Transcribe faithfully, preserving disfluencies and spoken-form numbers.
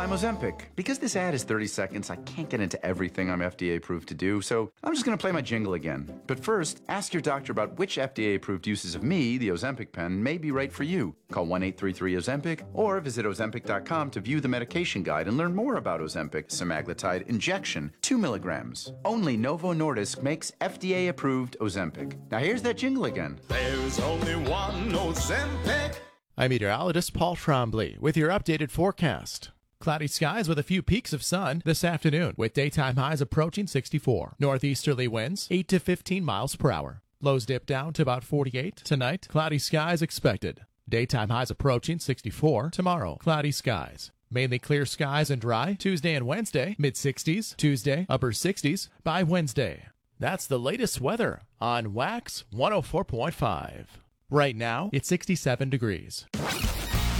I'm Ozempic. Because this ad is thirty seconds, I can't get into everything I'm F D A approved to do, so I'm just going to play my jingle again. But first, ask your doctor about which F D A approved uses of me, the Ozempic pen, may be right for you. Call one eight three three Ozempic or visit Ozempic dot com to view the medication guide and learn more about Ozempic semaglutide injection, two milligrams. Only Novo Nordisk makes F D A approved Ozempic. Now here's that jingle again. There's only one Ozempic. I'm meteorologist Paul Trombley with your updated forecast. Cloudy skies with a few peaks of sun this afternoon, with daytime highs approaching sixty-four. Northeasterly winds eight to fifteen miles per hour. Lows dip down to about forty-eight. Tonight, cloudy skies expected. Daytime highs approaching sixty-four. Tomorrow, cloudy skies. Mainly clear skies and dry. Tuesday and Wednesday, mid-sixties. Tuesday, upper sixties by Wednesday. That's the latest weather on Wax one oh four point five. Right now, it's sixty-seven degrees.